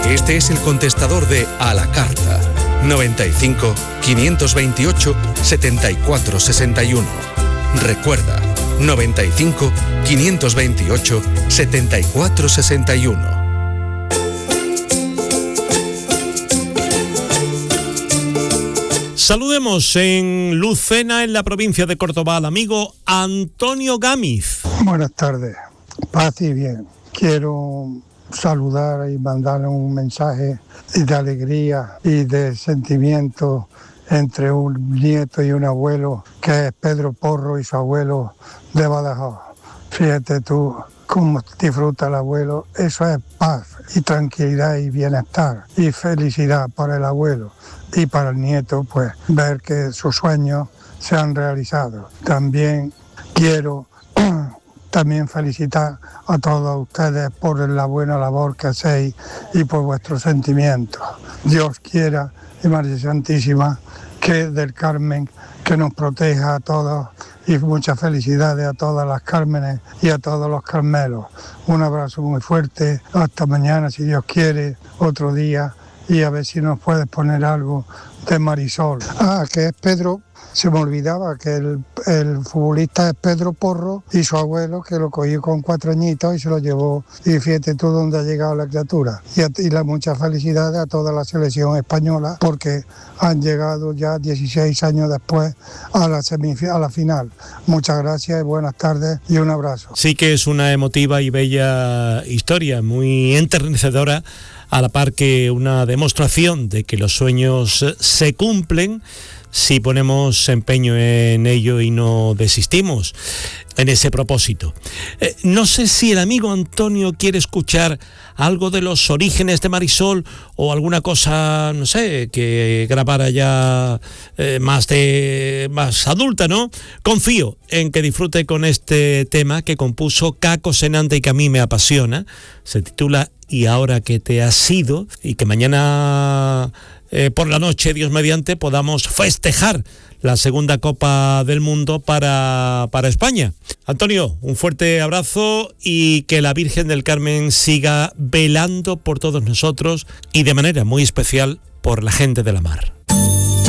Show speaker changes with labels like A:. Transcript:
A: Este es el contestador de A la Carta. 95 528 74 61. Recuerda, 95 528 74 61.
B: Saludemos en Lucena, en la provincia de Córdoba, al amigo Antonio Gámiz.
C: Buenas tardes, paz y bien. Quiero saludar y mandarle un mensaje de alegría y de sentimiento entre un nieto y un abuelo, que es Pedro Porro y su abuelo de Badajoz. Fíjate tú cómo disfruta el abuelo, eso es paz y tranquilidad y bienestar y felicidad para el abuelo. Y para el nieto, pues, ver que sus sueños se han realizado. También quiero felicitar a todos ustedes por la buena labor que hacéis y por vuestros sentimientos. Dios quiera, y María Santísima, que del Carmen, que nos proteja a todos, y muchas felicidades a todas las Cármenes y a todos los Carmelos. Un abrazo muy fuerte, hasta mañana si Dios quiere, otro día, y a ver si nos puedes poner algo de Marisol. Que es Pedro, se me olvidaba que el futbolista es Pedro Porro y su abuelo, que lo cogió con 4 añitos y se lo llevó, y fíjate tú dónde ha llegado la criatura. Y muchas felicidades a toda la selección española, porque han llegado ya 16 años después a la final. Muchas gracias y buenas tardes y un abrazo.
B: Sí que es una emotiva y bella historia, muy enternecedora, a la par que una demostración de que los sueños se cumplen si ponemos empeño en ello y no desistimos en ese propósito. No sé si el amigo Antonio quiere escuchar algo de los orígenes de Marisol o alguna cosa, no sé, que grabara ya más adulta, ¿no? Confío en que disfrute con este tema que compuso Caco Senante y que a mí me apasiona. Se titula Y ahora que te has ido, y que mañana por la noche, Dios mediante, podamos festejar la segunda Copa del Mundo para España. Antonio, un fuerte abrazo y que la Virgen del Carmen siga velando por todos nosotros y de manera muy especial por la gente de la mar.